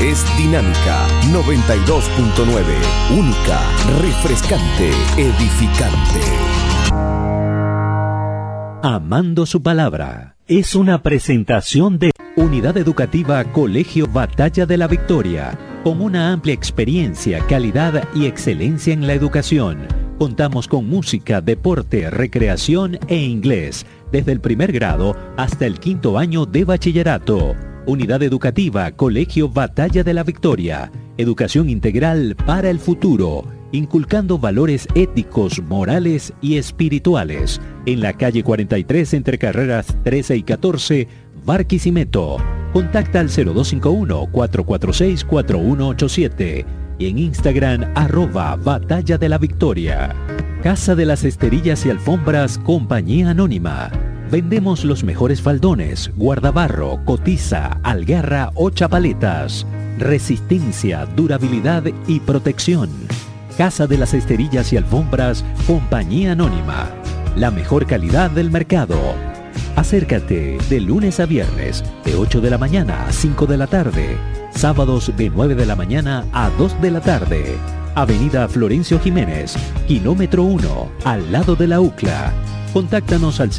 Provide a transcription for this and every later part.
es dinámica, 92.9, única, refrescante, edificante. Amando su palabra es una presentación de Unidad Educativa Colegio Batalla de la Victoria, con una amplia experiencia, calidad y excelencia en la educación. Contamos con música, deporte, recreación e inglés, desde el primer grado hasta el 5º año de bachillerato. Unidad Educativa Colegio Batalla de la Victoria, educación integral para el futuro, inculcando valores éticos, morales y espirituales. En la calle 43 entre carreras 13 y 14, Barquisimeto. Contacta al 0251-446-4187 y en Instagram @Batalla de la Victoria. Casa de las Esterillas y Alfombras, Compañía Anónima. Vendemos los mejores faldones, guardabarro, cotiza, algarra o chapaletas. Resistencia, durabilidad y protección. Casa de las Esterillas y Alfombras, Compañía Anónima. La mejor calidad del mercado. Acércate de lunes a viernes, de 8 de la mañana a 5 de la tarde. Sábados de 9 de la mañana a 2 de la tarde. Avenida Florencio Jiménez, kilómetro 1, al lado de la UCLA. Contáctanos al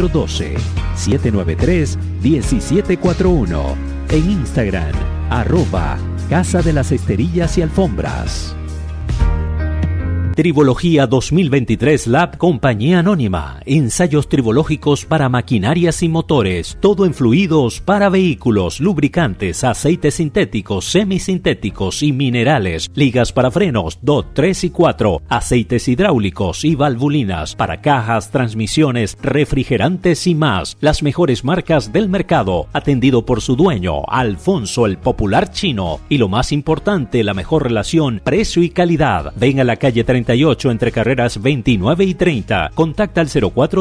0412-793-1741. En Instagram, @Casa de las Esterillas y Alfombras. Tribología 2023 Lab Compañía Anónima. Ensayos tribológicos para maquinarias y motores. Todo en fluidos para vehículos, lubricantes, aceites sintéticos, semisintéticos y minerales. Ligas para frenos, DOT 3 y 4. Aceites hidráulicos y valvulinas para cajas, transmisiones, refrigerantes y más. Las mejores marcas del mercado. Atendido por su dueño, Alfonso el Popular Chino. Y lo más importante, la mejor relación precio y calidad. Ven a la calle 38 entre carreras 29 y 30. Contacta al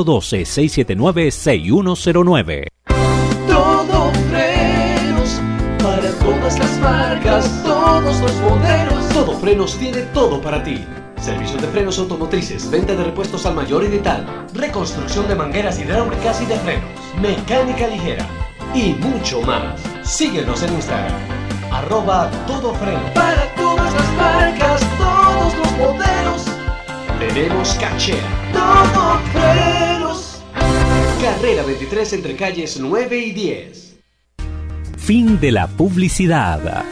0412-679-6109. Todo frenos para todas las marcas, todos los modelos. Todo Frenos tiene todo para ti. Servicios de frenos automotrices, venta de repuestos al mayor y de tal, reconstrucción de mangueras hidráulicas y de frenos, mecánica ligera y mucho más. Síguenos en Instagram, @todofrenos. Para todas las marcas, todos los modelos, tenemos cachea. Todo Frenos. Carrera 23 entre calles 9 y 10. Fin de la publicidad.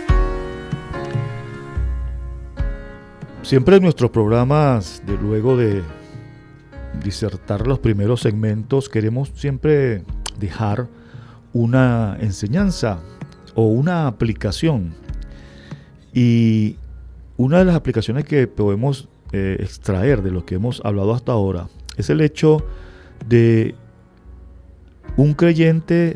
Siempre en nuestros programas, luego de disertar los primeros segmentos, queremos siempre dejar una enseñanza o una aplicación. Y una de las aplicaciones que podemos extraer de lo que hemos hablado hasta ahora es el hecho de un creyente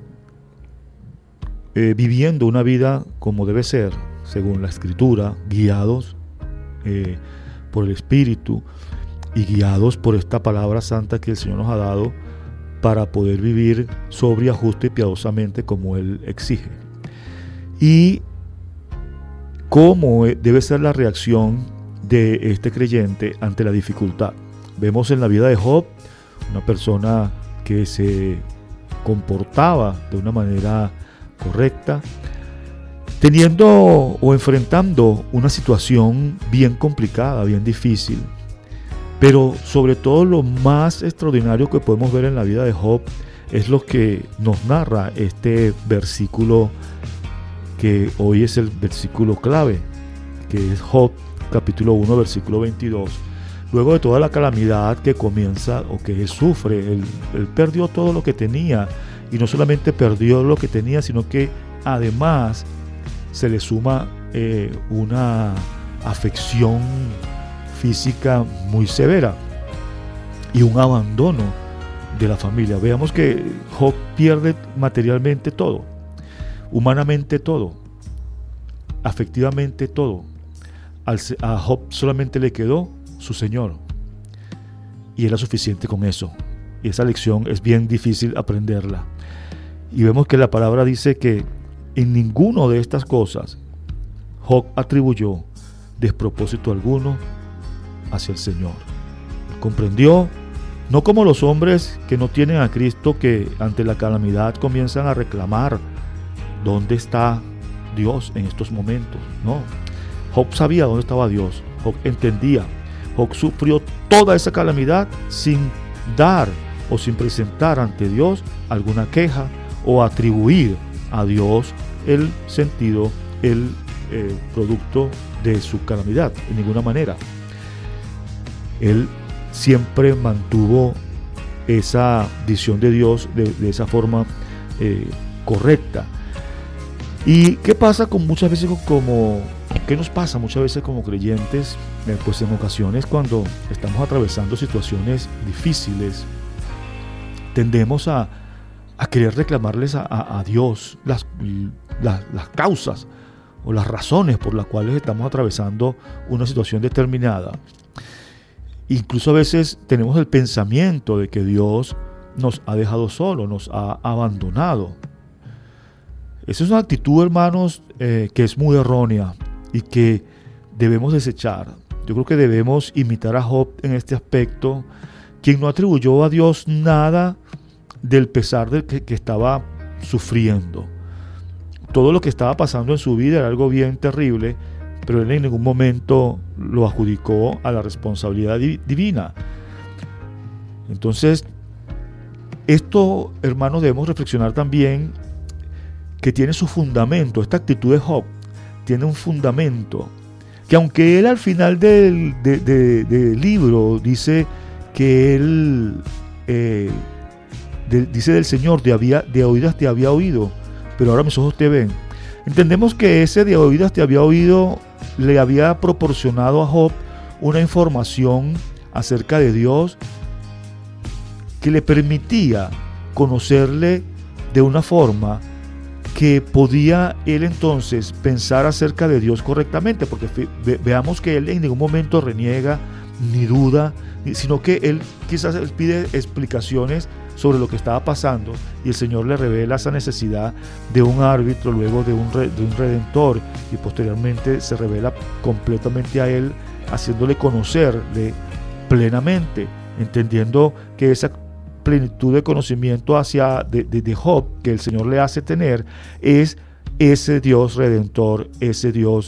viviendo una vida como debe ser, según la Escritura, guiados por el Espíritu y guiados por esta palabra santa que el Señor nos ha dado para poder vivir sobria, justa y piadosamente como Él exige. Y cómo debe ser la reacción de este creyente ante la dificultad. Vemos en la vida de Job una persona que se comportaba de una manera correcta, teniendo o enfrentando una situación bien complicada, bien difícil. Pero sobre todo lo más extraordinario que podemos ver en la vida de Job es lo que nos narra este versículo que hoy es el versículo clave, que es Job capítulo 1 versículo 22. Luego de toda la calamidad que comienza o que él sufre, él perdió todo lo que tenía, y no solamente perdió lo que tenía, sino que además se le suma una afección física muy severa y un abandono de la familia. Veamos que Job pierde materialmente todo, humanamente todo, afectivamente todo. A Job solamente le quedó su Señor, y era suficiente con eso. Y esa lección es bien difícil aprenderla. Y vemos que la palabra dice que en ninguno de estas cosas Job atribuyó despropósito alguno hacia el Señor. Comprendió, no como los hombres que no tienen a Cristo, que ante la calamidad comienzan a reclamar: ¿dónde está Dios en estos momentos? No. Job sabía dónde estaba Dios. Job entendía. Job sufrió toda esa calamidad sin dar o sin presentar ante Dios alguna queja o atribuir a Dios el sentido, el producto de su calamidad, de ninguna manera. Él siempre mantuvo esa visión de Dios de esa forma correcta. ¿Y qué pasa con muchas veces qué nos pasa muchas veces como creyentes? Pues en ocasiones cuando estamos atravesando situaciones difíciles, tendemos a querer reclamarles a Dios las causas o las razones por las cuales estamos atravesando una situación determinada. Incluso a veces tenemos el pensamiento de que Dios nos ha dejado solo, nos ha abandonado. Esa es una actitud, hermanos, que es muy errónea y que debemos desechar. Yo creo que debemos imitar a Job en este aspecto, quien no atribuyó a Dios nada del pesar del que estaba sufriendo. Todo lo que estaba pasando en su vida era algo bien terrible, pero él en ningún momento lo adjudicó a la responsabilidad divina. Entonces, esto, hermanos, debemos reflexionar también que tiene su fundamento. Esta actitud de Job tiene un fundamento, que aunque él al final del libro dice que él dice del Señor, de oídas te había oído, pero ahora mis ojos te ven. Entendemos que ese de oídas te había oído le había proporcionado a Job una información acerca de Dios que le permitía conocerle de una forma que podía él entonces pensar acerca de Dios correctamente, porque veamos que él en ningún momento reniega ni duda, sino que él quizás pide explicaciones sobre lo que estaba pasando, y el Señor le revela esa necesidad de un árbitro, luego de un redentor, y posteriormente se revela completamente a él, haciéndole conocerle plenamente, entendiendo que esa plenitud de conocimiento de Job que el Señor le hace tener es ese Dios redentor, ese Dios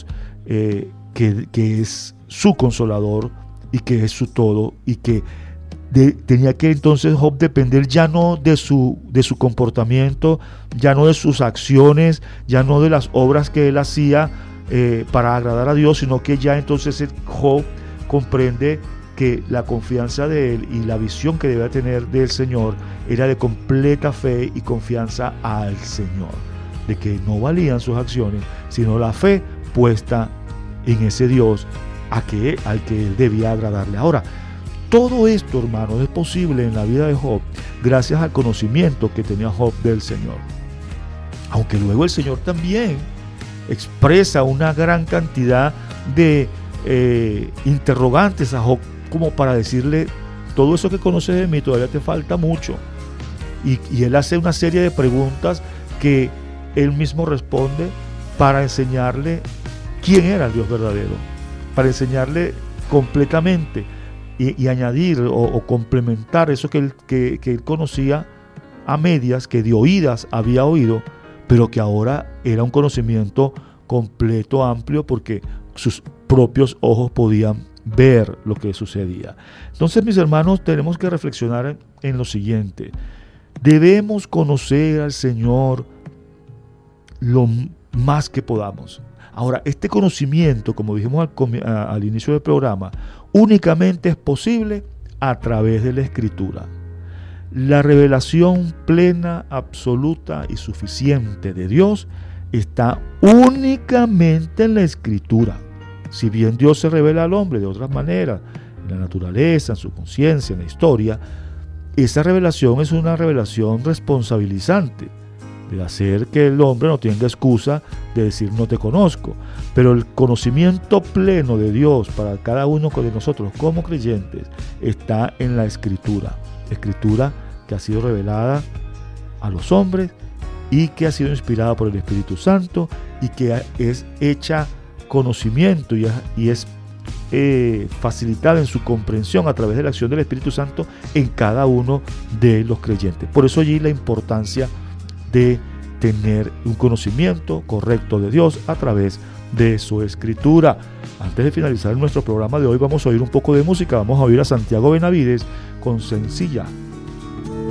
que es su consolador y que es su todo, y que tenía que entonces Job depender ya no de su comportamiento, ya no de sus acciones, ya no de las obras que él hacía para agradar a Dios, sino que ya entonces Job comprende que la confianza de él y la visión que debía tener del Señor era de completa fe y confianza al Señor, de que no valían sus acciones, sino la fe puesta en ese Dios al que él debía agradarle. Ahora, todo esto, hermanos, es posible en la vida de Job gracias al conocimiento que tenía Job del Señor. Aunque luego el Señor también expresa una gran cantidad de interrogantes a Job, como para decirle: todo eso que conoces de mí todavía te falta mucho. Y él hace una serie de preguntas que él mismo responde para enseñarle quién era el Dios verdadero, para enseñarle completamente y añadir o complementar eso que él conocía a medias, que de oídas había oído, pero que ahora era un conocimiento completo, amplio, porque sus propios ojos podían ver lo que sucedía. Entonces, mis hermanos, tenemos que reflexionar en lo siguiente: debemos conocer al Señor lo más que podamos. Ahora, este conocimiento, como dijimos al inicio del programa, únicamente es posible a través de la Escritura. La revelación plena, absoluta y suficiente de Dios está únicamente en la Escritura. Si bien Dios se revela al hombre de otras maneras, en la naturaleza, en su conciencia, en la historia, esa revelación es una revelación responsabilizante, de hacer que el hombre no tenga excusa de decir no te conozco. Pero el conocimiento pleno de Dios para cada uno de nosotros como creyentes está en la Escritura. Escritura que ha sido revelada a los hombres y que ha sido inspirada por el Espíritu Santo y que es hecha conocimiento y es facilitada en su comprensión a través de la acción del Espíritu Santo en cada uno de los creyentes. Por eso allí la importancia de tener un conocimiento correcto de Dios a través de su escritura. Antes de finalizar nuestro programa de hoy, vamos a oír un poco de música. Vamos a oír a Santiago Benavides con Sencilla